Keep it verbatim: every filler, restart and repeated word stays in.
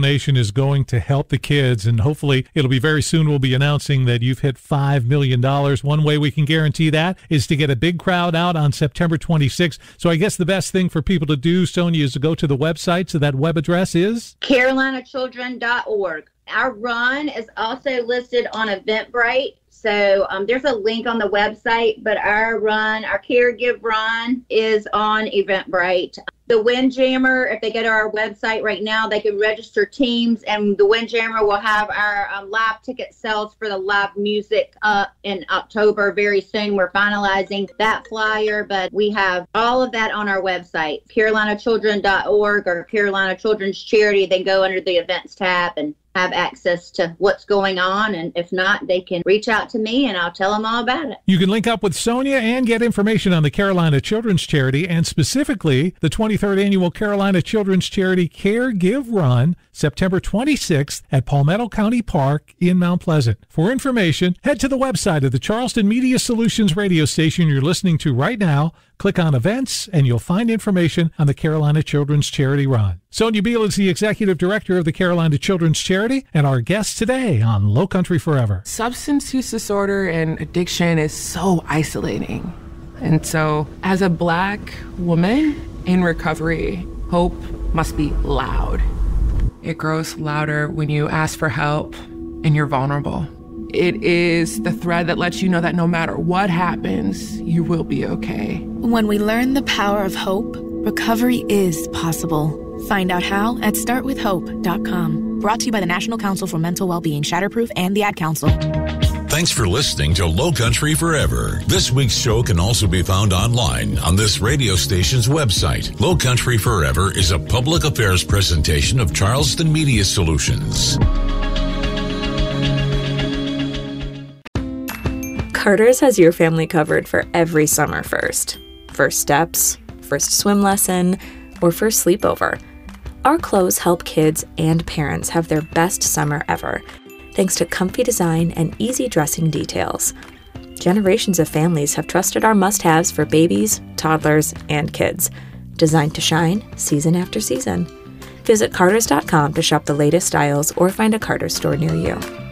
donation is going to help the kids, and hopefully it'll be very soon. We'll be announcing that you've hit five million dollars. One way we can guarantee that is to get a big crowd out on September twenty-sixth. So I guess the best thing for people to do, Sonia, is to go to the website. So that web address is carolina children dot org. Our run is also listed on Eventbrite. So um, there's a link on the website, but our run, our Caregive run is on Eventbrite. The Windjammer, if they go to our website right now, they can register teams, and the Windjammer will have our um, live ticket sales for the live music up in October very soon. We're finalizing that flyer, but we have all of that on our website, carolina children dot org or Carolina Children's Charity. They go under the events tab and have access to what's going on, and if not, they can reach out to me and I'll tell them all about it. You can link up with Sonia and get information on the Carolina Children's Charity, and specifically the twenty-third Annual Carolina Children's Charity Caregive Run, September twenty-sixth at Palmetto County Park in Mount Pleasant. For information, head to the website of the Charleston Media Solutions radio station you're listening to right now. Click on events, and you'll find information on the Carolina Children's Charity Run. Sonia Beal is the executive director of the Carolina Children's Charity and our guest today on Low Country Forever. Substance use disorder and addiction is so isolating. And so as a Black woman in recovery, hope must be loud. It grows louder when you ask for help and you're vulnerable. It is the thread that lets you know that no matter what happens, you will be okay. When we learn the power of hope, recovery is possible. Find out how at start with hope dot com. Brought to you by the National Council for Mental Wellbeing, Shatterproof, and the Ad Council. Thanks for listening to Low Country Forever. This week's show can also be found online on this radio station's website. Low Country Forever is a public affairs presentation of Charleston Media Solutions. Carter's has your family covered for every summer first. First steps, first swim lesson, or first sleepover. Our clothes help kids and parents have their best summer ever, thanks to comfy design and easy dressing details. Generations of families have trusted our must-haves for babies, toddlers, and kids, designed to shine season after season. Visit carters dot com to shop the latest styles or find a Carter's store near you.